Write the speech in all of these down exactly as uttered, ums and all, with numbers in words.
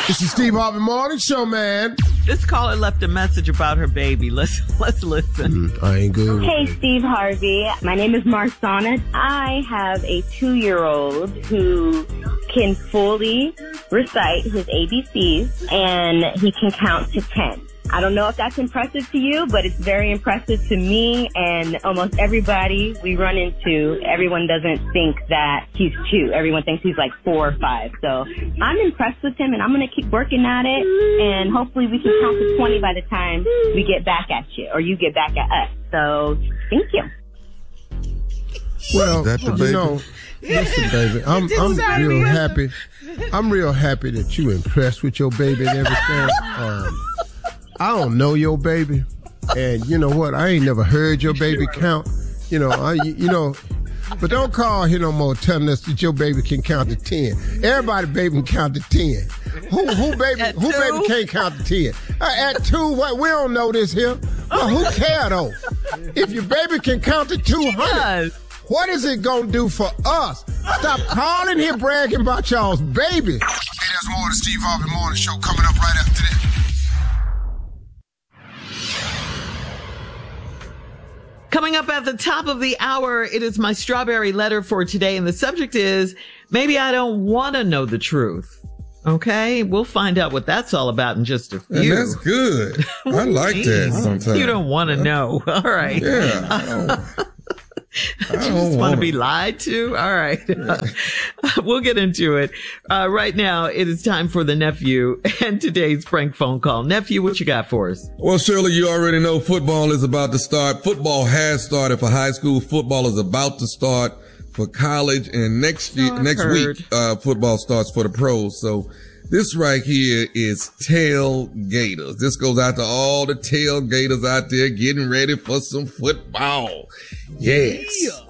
This is Steve Harvey Morning Show, man. This caller left a message about her baby. Let's let's listen. Mm, I ain't good. Hey, Steve Harvey. My name is Marsana. I have a two-year-old who can fully recite his A B Cs, and he can count to ten. I don't know if that's impressive to you, but it's very impressive to me and almost everybody we run into. Everyone doesn't think that he's two. Everyone thinks he's like four or five. So I'm impressed with him, and I'm going to keep working at it, and hopefully we can count to twenty by the time we get back at you, or you get back at us. So thank you. Well, That the you baby? know, listen, baby, I'm, I'm real happy. I'm real happy that you impressed with your baby and everything. Um, I don't know your baby, and you know what? I ain't never heard your baby count. You know, I, you know, but don't call here no more telling us that your baby can count to ten. Everybody baby can count to ten. Who, who baby, At who two? baby can't count to ten? Uh, at two, what? We don't know this here. Well, who care though? If your baby can count to two hundred. What is it going to do for us? Stop calling here bragging about y'all's baby. Hey, there's more of the Steve Harvey Morning Show coming up right after this. Coming up at the top of the hour, it is my strawberry letter for today, and the subject is, maybe I don't want to know the truth. Okay? We'll find out what that's all about in just a few. And that's good. I like that sometimes. You don't want to know. All right. Yeah. I don't, I You don't just want wanna. to be lied to? All right. We'll get into it. Uh, right now, it is time for the nephew and today's prank phone call. Nephew, what you got for us? Well, Shirley, you already know football is about to start. Football has started for high school. Football is about to start for college. And next year, Oh, I've next heard. week, uh, football starts for the pros. So this right here is tailgaters. This goes out to all the tailgaters out there getting ready for some football. Yes.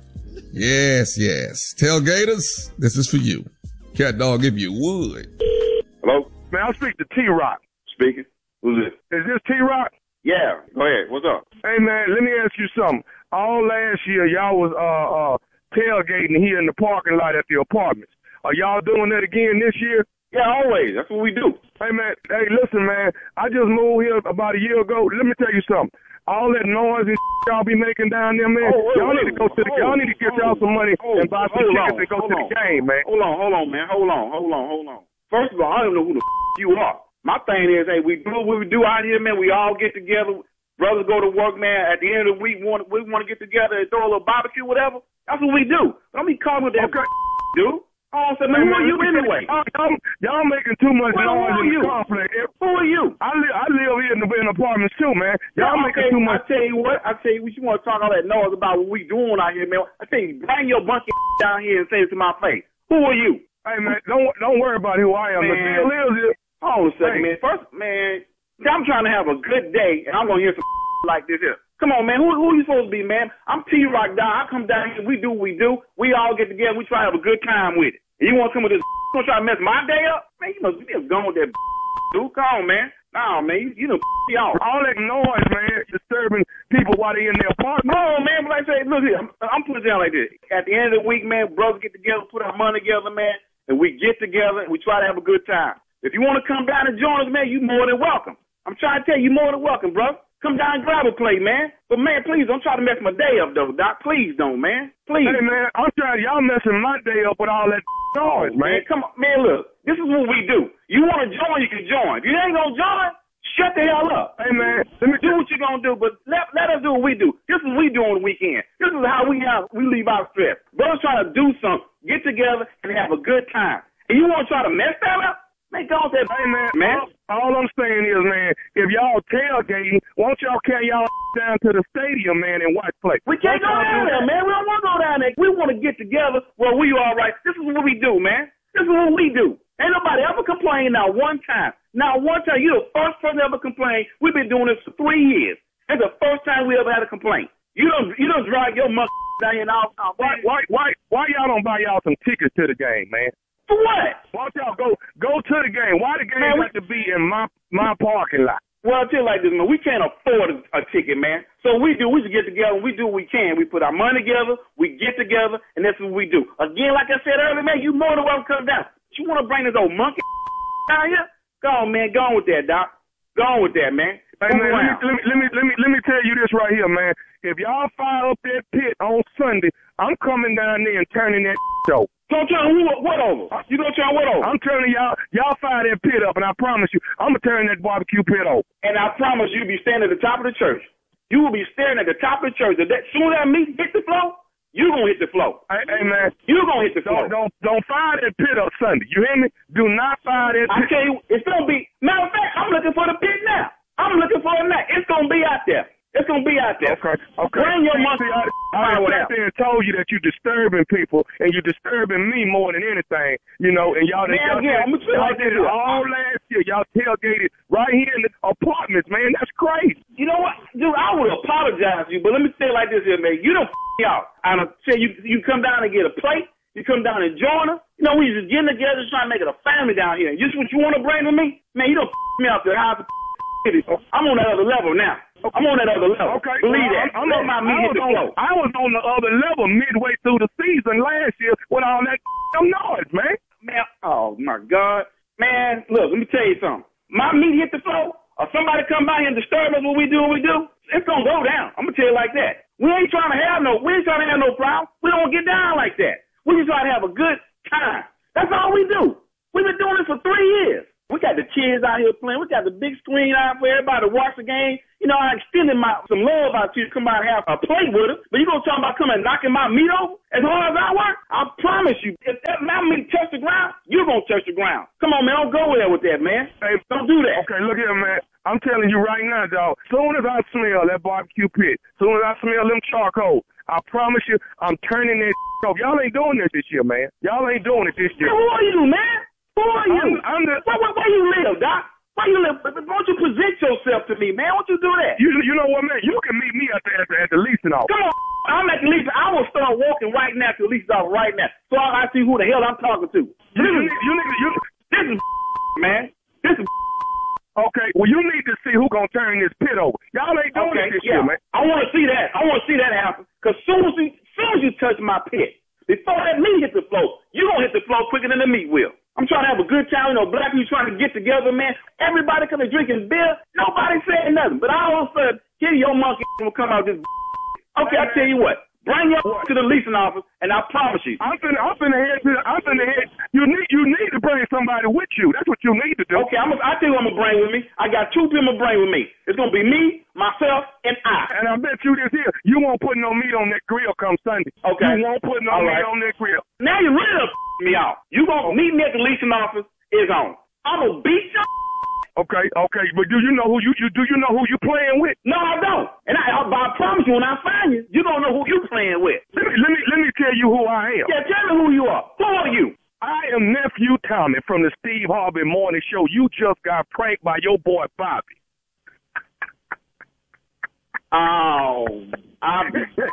Yes, yes. Tailgaters, this is for you. Cat dog, if you would. Hello? Man, I'll speak to T-Rock. Speaking. Who's this? Is this T-Rock? Yeah. Go ahead. What's up? Hey, man, let me ask you something. All last year, y'all was uh, uh, tailgating here in the parking lot at the apartments. Are y'all doing that again this year? Yeah, always. That's what we do. Hey, man. Hey, listen, man. I just moved here about a year ago. Let me tell you something. All that noise and y'all be making down there, man. Oh, wait, y'all wait, need to go to the. Y'all need to get y'all some money and buy some tickets and go to the game, man. Hold on, hold on, man. Hold on, hold on, hold on. First of all, I don't know who the f- you are. My thing is, hey, we do what we do out here, man. We all get together. Brothers go to work, man. At the end of the week, we want we want to get together and throw a little barbecue, whatever. That's what we do. Don't be calling with that, okay. dude. Oh, so man, who are you anyway? Y'all, y'all making too much well, noise in the you? conflict. Who are you? I live, I live here in the in apartments too, man. Y'all yeah, making okay, too much. I tell you what, I tell you what, you want to talk all that noise about what we doing out here, man. I tell you, bring your bunch of down here and say it to my face. Who are you? Hey, man, don't don't worry about who I am. Man. The deal is, hold on a second, hey. man. First, man, I'm trying to have a good day, and I'm gonna hear some like this here. Come on, man. Who who you supposed to be, man? I'm T-Rock down. I come down here. We do what we do. We all get together. We try to have a good time with it. You want to come with this? You want to try to mess my day up? Man, you must be gone with that dude. Come on, man. No, man. You, you done y'all. All that noise, man, disturbing people while they in their apartment. No, man. But like I say, look here. I'm, I'm putting it down like this. At the end of the week, man, brothers get together, put our money together, man, and we get together and we try to have a good time. If you want to come down and join us, man, you more than welcome. I'm trying to tell you, you more than welcome, bro. Come down and grab a plate, man. But, man, please don't try to mess my day up, though, Doc. Please don't, man. Please. Hey, man, I'm trying. Y'all messing my day up with all that noise, man. man. Come on. Man, look. This is what we do. You want to join, you can join. If you ain't going to join, shut the hell up. Hey, man. Let me do what you're going to do, but let, let us do what we do. This is what we do on the weekend. This is how we have we leave our stress. Brothers trying to do something, get together, and have a good time. And you want to try to mess that up? Man, don't say, hey, man. man. All, all I'm saying is, man, if y'all tailgating, won't y'all carry y'all down to the stadium, man, and watch play? We can't go down there, man. We don't want to go down there. We want to get together where we are right. This is what we do, man. This is what we do. Ain't nobody ever complained not one time. Not one time. You're the first person ever complained. We've been doing this for three years. It's the first time we ever had a complaint. You don't you don't drag your monkey down here and all. Why, why, why, why y'all don't buy y'all some tickets to the game, man? For what? Why don't y'all go go to the game? Why the game man, got we, to be in my my parking lot? Well, I'll tell you like this, man. We can't afford a, a ticket, man. So we do. We just get together and we do what we can. We put our money together. We get together, and that's what we do. Again, like I said earlier, man, you more than welcome to come down. You want to bring this old monkey down here? Go on, man. Go on with that, Doc. Go on with that, man. Hey, man, let me, let me let me let me let me tell you this right here, man. If y'all fire up that pit on Sunday, I'm coming down there and turning that over. Don't turn who what over? You gonna turn what over? I'm turning y'all y'all fire that pit up, and I promise you, I'm gonna turn that barbecue pit over. And I promise you, be standing at the top of the church. You will be staring at the top of the church. As that soon as that meat hit the floor, you gonna hit the floor. Hey, hey man, you gonna hit the floor. Don't don't don't fire that pit up Sunday. You hear me? Do not fire that pit. I tell you, it's gonna be. Matter of fact, I'm looking for the pit now. I'm looking for it now. It's gonna be out there. It's gonna be out there. Okay, okay. Bring your monkey. I, I sat there and told you that you're disturbing people, and you're disturbing me more than anything, you know. And y'all, man, y'all, yeah, y'all, y'all did it all last year. Y'all tailgated right here in the apartments, man. That's crazy. You know what, dude? I would apologize to you, but let me say it like this here, man. You don't f me out. I don't say you. You come down and get a plate. You come down and join us. You know, we just getting together, just trying to make it a family down here. Just what you want to bring to me, man. You don't f me out there. How I'm on that other level now. I'm on that other level. Okay. Believe well, that. I'm, I'm my I, was on, I was on the other level midway through the season last year with all that noise, man. Man, oh my God. Man, look, let me tell you something. My meat hit the floor, or somebody come by here and disturb us when we do what we do, it's gonna go down. I'm gonna tell you like that. We ain't trying to have no we ain't trying to have no problem. We don't get down like that. We just try to have a good time. That's all we do. We've been doing this for three years. We got the kids out here playing. We got the big screen out for everybody to watch the game. You know, I extended my some love out to you to come out and have a play with us. But you gonna talk about coming and knocking my meat over as hard as I work? I promise you, if that my meat touch the ground, you're gonna touch the ground. Come on, man, don't go there with that, man. Hey, don't do that. Okay, look here, man. I'm telling you right now, dog. Soon as I smell that barbecue pit, soon as I smell them charcoal, I promise you, I'm turning that off. Y'all ain't doing this this year, man. Y'all ain't doing it this year. Hey, who are you, man? Who are you? I'm, I'm the, where, where, where you live, Doc? Where you live? Why don't you present yourself to me, man? Why don't you do that? You you know what, man? You can meet me at the, at the, at the leasing office. Come on. I'm at the leasing. I will start walking right now to the leasing office right now. So I, I see who the hell I'm talking to. You, you, need, you, need, you, this is man. This is okay. Well, you need to see who gonna turn this pit over. Y'all ain't doing okay, it this yeah. year, man. I want to see that. I want to see that happen. Cause soon as you, soon as you touch my pit, before that meat hit the floor, you gonna hit the floor quicker than the meat will. I'm trying to have a good time. You know, black people trying to get together, man. Everybody coming drinking beer. Nobody saying nothing. But all of a sudden, here your monkey will come out this. Okay, I tell you what. Bring your to the leasing office, and I promise you. I'm finna, I'm finna head to, I'm finna head. You need, you need to bring somebody with you. That's what you need to do. Okay, I'm. I tell you, what I'm gonna bring with me. I got two people to bring with me. It's gonna be me, myself, and I. And I bet you this here, you won't put no meat on that grill come Sunday. Okay. You won't put no All meat right. on that grill. Now you really me out. You gonna meet me at the leasing office? Is on. I'm gonna beat you. Okay, okay, but do you know who you, you do you know who you playing with? No, I don't. And I, I, I promise you, when I find you, you don't know who you playing with. Let me let me let me tell you who I am. Yeah, tell me who you are. Who are you? I am Nephew Tommy from the Steve Harvey Morning Show. You just got pranked by your boy Bobby. Oh, I'm,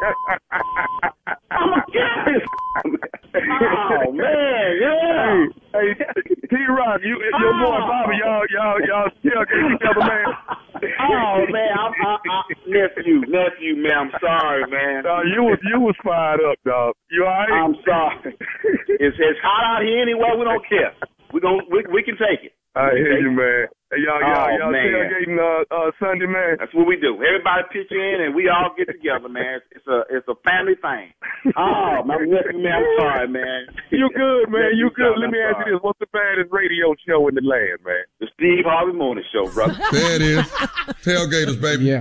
I'm a curious. Oh man, yeah. Hey, hey, T-Rock, you, your oh. boy Bobby, y'all, y'all, y'all still get each other, man. Oh man, I'm, I, I, nephew, nephew, man. I'm sorry, man. No, you was, you was fired up, dog. You all right? I'm sorry. It's, it's hot out here anyway. We don't care. We gon' we, we can take it. I hear you, man. Hey, y'all, y'all, oh, y'all tailgating uh, uh, Sunday, man. That's what we do. Everybody pitch in and we all get together, man. It's, it's a it's a family thing. Oh, my nephew, man, I'm sorry, man. You good, man. You good. Let I'm me sorry. ask you this. What's the baddest radio show in the land, man? The Steve Harvey Morning Show, brother. There it is. Tailgaters, baby. Yeah.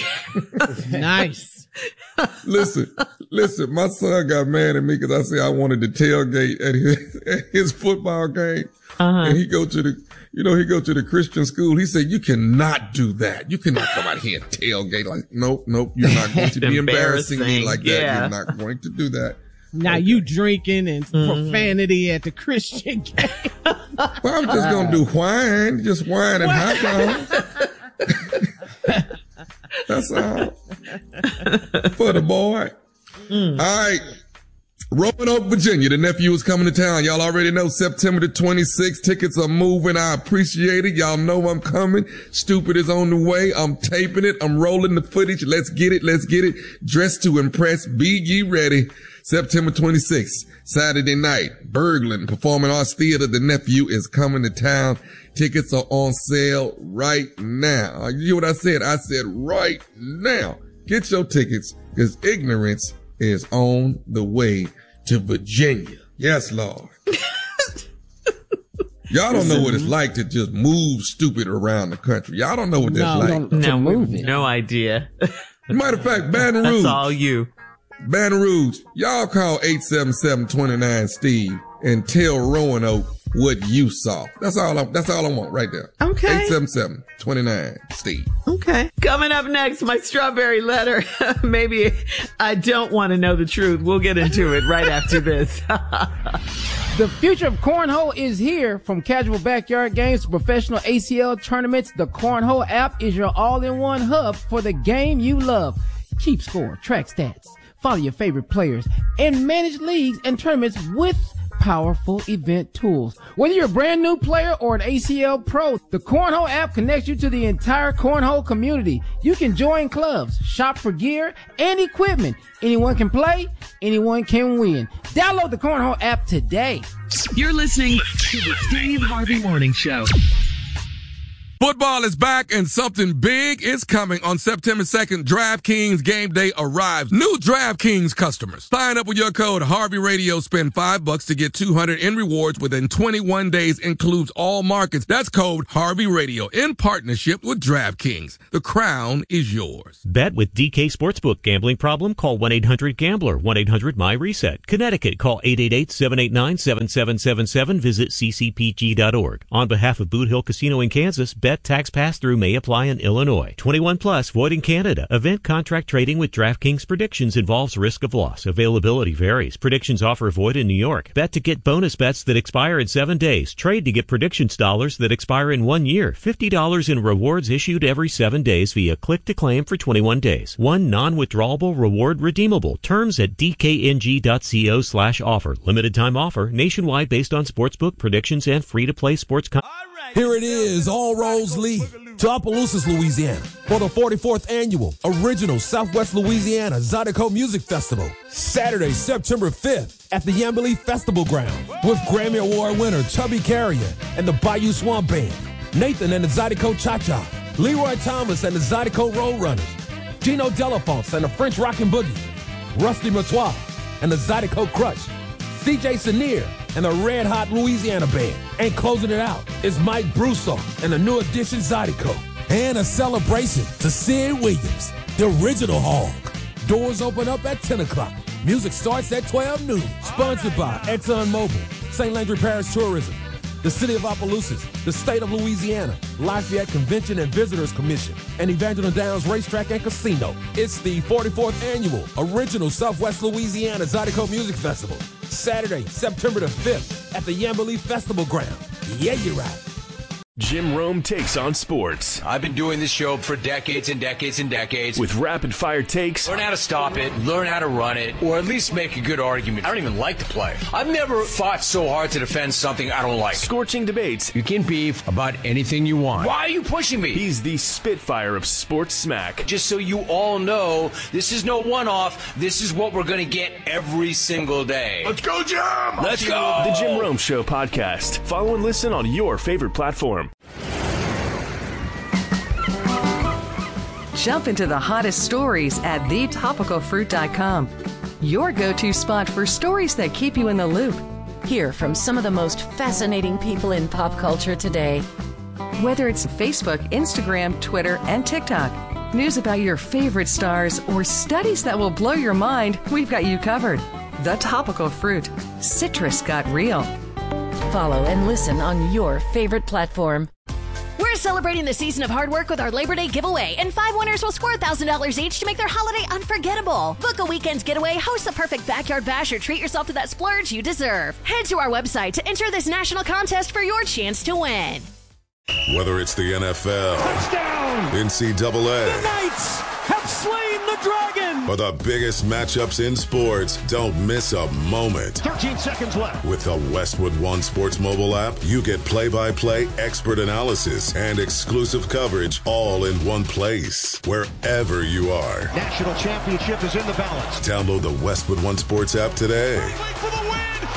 Nice. Listen, listen, my son got mad at me because I said I wanted to tailgate at his, at his football game. Uh-huh. And he go to the, you know, he go to the Christian school. He said, you cannot do that. You cannot come out here and tailgate. Like, nope, nope, you're not going to be embarrassing me like that. Yeah. You're not going to do that. Now okay. You drinking and mm-hmm. profanity at the Christian game. Well, I'm just going to do wine, just wine and hot dogs. That's all. For the boy. Mm. All right. Roanoke, Virginia. The nephew is coming to town. Y'all already know September the twenty-sixth. Tickets are moving. I appreciate it. Y'all know I'm coming. Stupid is on the way. I'm taping it. I'm rolling the footage. Let's get it. Let's get it. Dressed to impress. Be ye ready. September twenty-sixth. Saturday night, Berglund Performing Arts Theater. The Nephew is coming to town. Tickets are on sale right now. You hear what I said? I said right now. Get your tickets because Ignorance is on the way to Virginia. Yes, Lord. Y'all don't know what it's like to just move stupid around the country. Y'all don't know what that's no, like. No, no idea. Matter of fact, Baton Rouge. That's all you. Baton Rouge, y'all call eight seven seven, two nine, Steve and tell Roanoke what you saw. That's all I, that's all I want right there. Okay. eight seven seven, two nine, Steve. Okay. Coming up next, my strawberry letter. Maybe I don't want to know the truth. We'll get into it right after this. The future of cornhole is here. From casual backyard games to professional A C L tournaments, the Cornhole app is your all-in-one hub for the game you love. Keep score, track stats, follow your favorite players, and manage leagues and tournaments with powerful event tools. Whether you're a brand new player or an A C L pro, the Cornhole app connects you to the entire Cornhole community. You can join clubs, shop for gear and equipment. Anyone can play, anyone can win. Download the Cornhole app today. You're listening to the Steve Harvey Morning Show. Football is back and something big is coming. On September second, DraftKings Game Day arrives. New DraftKings customers. Sign up with your code Harvey Radio. Spend five bucks to get two hundred in rewards within twenty-one days. Includes all markets. That's code Harvey Radio in partnership with DraftKings. The crown is yours. Bet with D K Sportsbook. Gambling problem? Call one eight hundred gambler. one eight hundred my reset. Connecticut. Call eight eight eight, seven eight nine, seven seven seven seven. Visit c c p g dot org. On behalf of Boot Hill Casino in Kansas, bet tax pass-through may apply in Illinois. twenty-one plus, void in Canada. Event contract trading with DraftKings Predictions involves risk of loss. Availability varies. Predictions offer void in New York. Bet to get bonus bets that expire in seven days. Trade to get predictions dollars that expire in one year. fifty dollars in rewards issued every seven days via click to claim for twenty-one days. One non-withdrawable reward redeemable. Terms at d k n g dot co slash offer. Limited time offer. Nationwide based on sportsbook predictions and free-to-play sports content. Here it is, all roads lead to Opelousas, Louisiana for the forty-fourth Annual Original Southwest Louisiana Zydeco Music Festival. Saturday, September fifth at the Yambly Festival Ground with Grammy Award winner Chubby Carrier and the Bayou Swamp Band, Nathan and the Zydeco Cha-Cha, Leroy Thomas and the Zydeco Roadrunners, Gino Delafonte and the French Rockin' Boogie, Rusty Matois and the Zydeco Crush, C J Senior and the Red Hot Louisiana Band. And closing it out is Mike Broussard and the New Edition Zydeco. And a celebration to Sid Williams, the original Hog. Doors open up at ten o'clock. Music starts at twelve noon. Sponsored by ExxonMobil, Saint Landry Parish Tourism, the City of Opelousas, the State of Louisiana, Lafayette Convention and Visitors Commission, and Evangeline Downs Racetrack and Casino. It's the forty-fourth Annual Original Southwest Louisiana Zydeco Music Festival. Saturday, September the fifth at the Yambly Festival Ground. Yeah, you're right. Jim Rome takes on sports. I've been doing this show for decades and decades and decades. With rapid fire takes. Learn how to stop it, learn how to run it, or at least make a good argument. I don't even like to play. I've never fought so hard to defend something I don't like. Scorching debates. You can beef about anything you want. Why are you pushing me? He's the Spitfire of sports smack. Just so you all know, this is no one-off. This is what we're going to get every single day. Let's go, Jim! Let's go! The Jim Rome Show podcast. Follow and listen on your favorite platform. Jump into the hottest stories at the topical fruit dot com. Your go-to spot for stories that keep you in the loop. Hear from some of the most fascinating people in pop culture today. Whether it's Facebook, Instagram, Twitter, and TikTok, news about your favorite stars, or studies that will blow your mind, we've got you covered. The Topical Fruit. Citrus got real. Follow and listen on your favorite platform. We're celebrating the season of hard work with our Labor Day giveaway, and five winners will score one thousand dollars each to make their holiday unforgettable. Book a weekend's getaway, host the perfect backyard bash, or treat yourself to that splurge you deserve. Head to our website to enter this national contest for your chance to win. Whether it's the N F L, touchdown, N C double A, the Knights have slain the dragon, or the biggest matchups in sports, don't miss a moment. thirteen seconds left. With the Westwood One Sports mobile app, you get play-by-play expert analysis and exclusive coverage all in one place, wherever you are. National championship is in the balance. Download the Westwood One Sports app today. Wait for the win!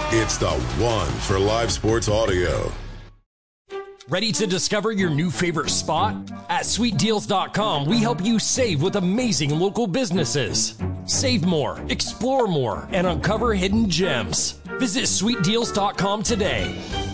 It's the one for live sports audio. Ready to discover your new favorite spot? At sweet deals dot com, we help you save with amazing local businesses. Save more, explore more, and uncover hidden gems. Visit sweet deals dot com today.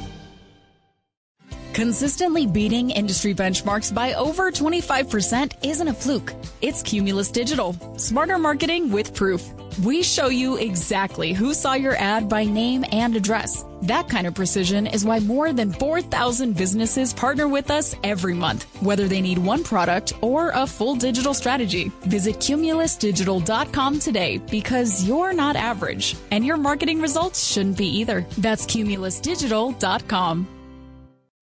Consistently beating industry benchmarks by over twenty-five percent isn't a fluke. It's Cumulus Digital. Smarter marketing with proof. We show you exactly who saw your ad by name and address. That kind of precision is why more than four thousand businesses partner with us every month, whether they need one product or a full digital strategy. Visit Cumulus Digital dot com today because you're not average, and your marketing results shouldn't be either. That's Cumulus Digital dot com.